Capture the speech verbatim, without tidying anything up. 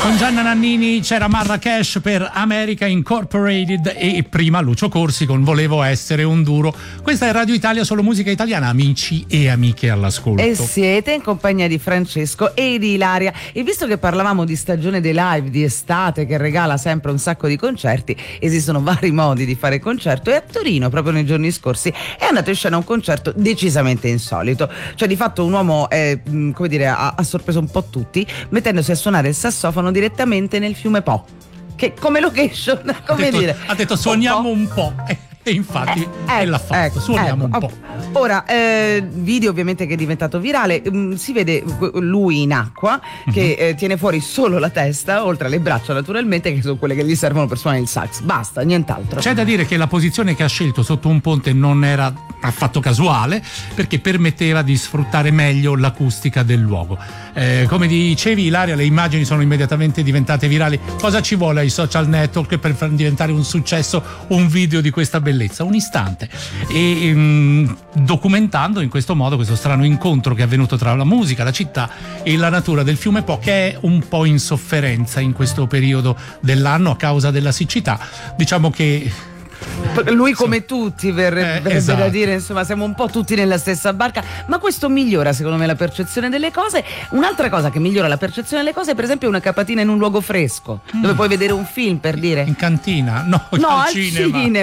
Con Gianna Nannini c'era Marrakesh per America Incorporated e prima Lucio Corsi con Volevo essere un duro. Questa è Radio Italia, solo musica italiana, amici e amiche all'ascolto. E siete in compagnia di Francesco e di Ilaria. E visto che parlavamo di stagione dei live, di estate che regala sempre un sacco di concerti, esistono vari modi di fare concerto e a Torino proprio nei giorni scorsi è andato in scena un concerto decisamente insolito. Cioè di fatto un uomo è, come dire, ha, ha sorpreso un po' tutti mettendosi a suonare il sassofono direttamente nel fiume Po, che come location, come ha detto, dire, ha detto suoniamo un po', e infatti eh, e l'ha fatto, ecco, suoniamo ecco, un po'. Ora, eh, video ovviamente che è diventato virale, mh, si vede lui in acqua che eh, tiene fuori solo la testa, oltre alle braccia naturalmente, che sono quelle che gli servono per suonare il sax, basta, nient'altro. C'è da dire che la posizione che ha scelto sotto un ponte non era affatto casuale, perché permetteva di sfruttare meglio l'acustica del luogo. Eh, come dicevi Ilaria, le immagini sono immediatamente diventate virali. Cosa ci vuole ai social network per far diventare un successo un video di questa bellezza? Un istante. E um, documentando in questo modo questo strano incontro che è avvenuto tra la musica, la città e la natura del fiume Po, che è un po' in sofferenza in questo periodo dell'anno a causa della siccità. Diciamo che lui come tutti verrebbe, eh, verrebbe esatto. da dire, insomma siamo un po' tutti nella stessa barca, ma questo migliora secondo me la percezione delle cose. Un'altra cosa che migliora la percezione delle cose è per esempio una capatina in un luogo fresco, mm. dove puoi vedere un film, per dire, in cantina, no, no al al cinema. cinema